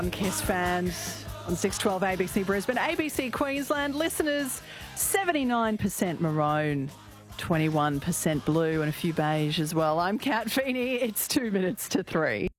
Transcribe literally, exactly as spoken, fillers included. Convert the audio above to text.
Kiss fans on six twelve A B C Brisbane. A B C Queensland listeners, seventy-nine percent maroon, twenty-one percent blue and a few beige as well. I'm Kat Feeney. It's two minutes to three.